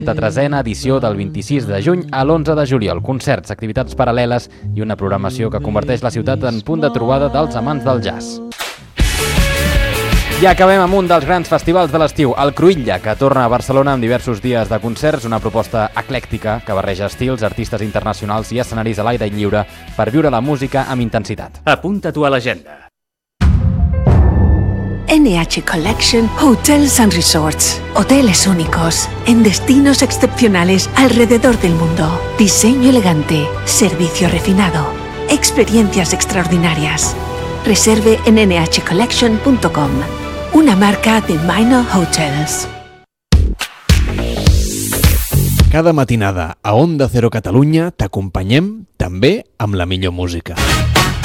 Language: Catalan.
La 13a edició del 26 de juny a l'11 de juliol. Concerts, activitats paral·leles i una programació que converteix la ciutat en punt de trobada dels amants del jazz. I acabem amb un dels grans festivals de l'estiu, el Cruïlla, que torna a Barcelona amb diversos dies de concerts, una proposta eclèctica que barreja estils, artistes internacionals i escenaris a l'aire lliure per viure la música amb intensitat. Apunta-t'ho a l'agenda. NH Collection Hotels and Resorts. Hoteles únicos en destinos excepcionales alrededor del mundo. Diseño elegante, servicio refinado, experiencias extraordinarias. Reserve en nhcollection.com. Una marca de Minor Hotels. Cada matinada a Onda Cero Catalunya t'acompanyem també amb la millor música.